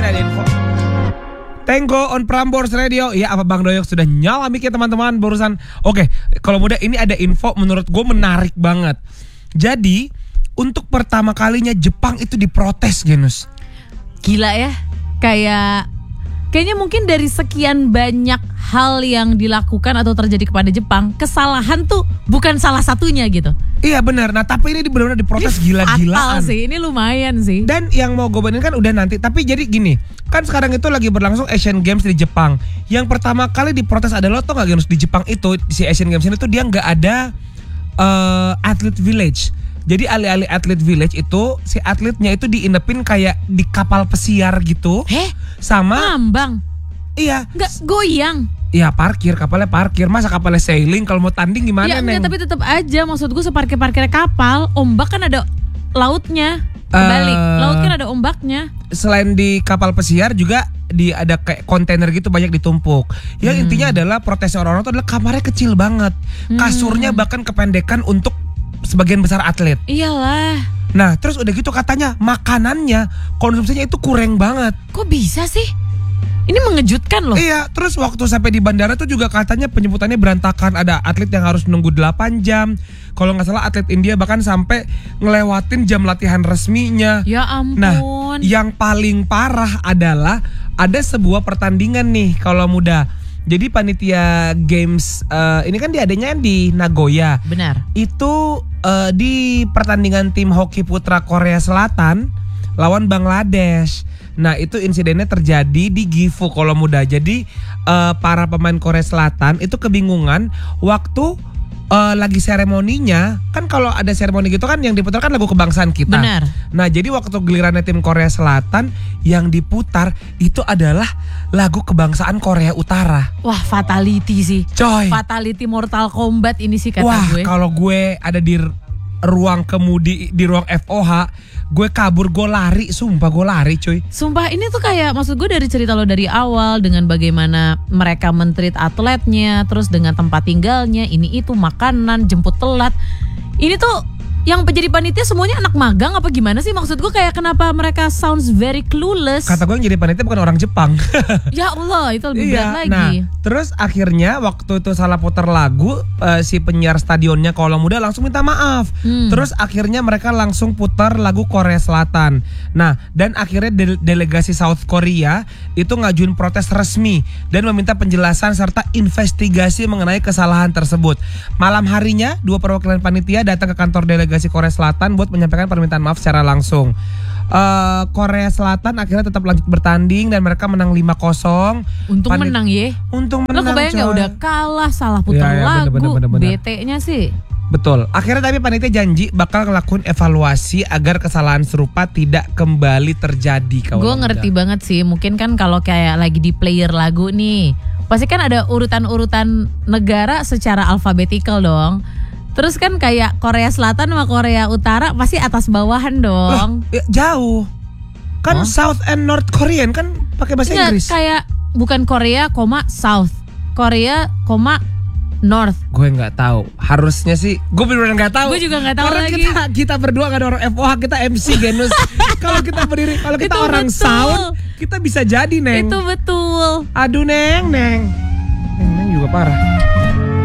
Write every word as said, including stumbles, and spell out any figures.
ada info. Tango on Prambors Radio. Iya, apa Bang Doyok sudah nyala mic ya teman-teman barusan. Oke, kalau muda ini ada info menurut gue menarik banget. Jadi untuk pertama kalinya Jepang itu diprotes, Genus. Gila ya. Kayak Kayaknya mungkin dari sekian banyak hal yang dilakukan atau terjadi kepada Jepang, kesalahan tuh bukan salah satunya gitu. Iya benar. Nah tapi ini benar-benar diprotes gila-gilaan. Fatal sih, ini lumayan sih. Dan yang mau gue bandingin kan udah nanti. Tapi jadi gini, kan sekarang itu lagi berlangsung Asian Games di Jepang. Yang pertama kali diprotes adalah, lo tau gak Genus, di Jepang itu si Asian Games ini tuh dia gak ada uh, atlet village. Jadi alih-alih atlet village itu, si atletnya itu diinepin kayak di kapal pesiar gitu. Heh? Sama Ngambang? Iya. Nggak goyang? Iya parkir, kapalnya parkir. Masa kapalnya sailing, kalau mau tanding gimana ya, Neng? Ya tapi tetap aja, maksud gue separkir-parkir kapal, ombak kan ada lautnya. Kebalik, uh, laut kan ada ombaknya. Selain di kapal pesiar juga di ada kayak kontainer gitu banyak ditumpuk. Yang hmm. intinya adalah protes orang-orang itu adalah kamarnya kecil banget. Kasurnya hmm. bahkan kependekan untuk sebagian besar atlet. Iyalah. Nah terus udah gitu katanya makanannya, konsumsinya itu kurang banget. Kok bisa sih? Ini mengejutkan loh. Iya, terus waktu sampai di bandara tuh juga katanya penjemputannya berantakan. Ada atlet yang harus nunggu delapan jam. Kalau gak salah atlet India bahkan sampai ngelewatin jam latihan resminya. Ya ampun. Nah yang paling parah adalah ada sebuah pertandingan nih kalau muda. Jadi panitia games uh, ini kan diadanya di Nagoya. Benar. Itu uh, di pertandingan tim hoki putra Korea Selatan lawan Bangladesh. Nah itu insidennya terjadi di Gifu kalau muda. Jadi uh, para pemain Korea Selatan itu kebingungan waktu uh, lagi seremoninya. Kan kalau ada seremoni gitu kan yang diputar kan lagu kebangsaan kita. Benar. Nah jadi waktu gilirannya tim Korea Selatan yang diputar itu adalah lagu kebangsaan Korea Utara. Wah fatality sih. Coy. Fatality Mortal Kombat ini sih kata Wah, gue. Wah kalau gue ada di ruang kemudi, di ruang F O H, gue kabur, gue lari, sumpah gue lari cuy. Sumpah ini tuh kayak, maksud gue dari cerita lo dari awal, dengan bagaimana mereka men-treat atletnya, terus dengan tempat tinggalnya, ini itu, makanan, jemput telat. Ini tuh yang jadi panitia semuanya anak magang apa gimana sih? Maksud gue kayak kenapa mereka sounds very clueless. Kata gue yang jadi panitia bukan orang Jepang. Ya Allah, itu lebih berat iya, lagi. Nah, terus akhirnya waktu itu salah putar lagu, uh, si penyiar stadionnya kalau muda langsung minta maaf. Hmm. Terus akhirnya mereka langsung putar lagu Korea Selatan. Nah, dan akhirnya de- delegasi South Korea itu ngajuin protes resmi dan meminta penjelasan serta investigasi mengenai kesalahan tersebut. Malam harinya, dua perwakilan panitia datang ke kantor delegasi Korea Selatan buat menyampaikan permintaan maaf secara langsung. Uh, Korea Selatan akhirnya tetap lanjut bertanding dan mereka menang lima kosong. Untung Panit- menang ya. Untung menang. Lo kebayang gak udah kalah, salah putar ya, ya, lagu, bener, bener, bener, bener. Bete-nya sih. Betul. Akhirnya tapi panitia janji bakal ngelakuin evaluasi agar kesalahan serupa tidak kembali terjadi. Gue ngerti udah. banget sih. Mungkin kan kalau kayak lagi di player lagu nih, pasti kan ada urutan-urutan negara secara alfabetikal dong. Terus kan kayak Korea Selatan sama Korea Utara pasti atas bawahan dong. Lah, ya, jauh. Kan huh? South and North Korean kan pakai bahasa Nggak, Inggris. Kayak bukan Korea, koma South. Korea, koma North. Gue nggak tahu. Harusnya sih. Gue benar-benar nggak tahu. Gue juga nggak tahu Karena lagi. kita kita berdua nggak ada orang F O H, kita M C Genus. Kalau kita berdiri, kalau kita itu orang betul. Sound, kita bisa jadi Neng. Itu betul. Aduh Neng, Neng. Neng, Neng juga parah.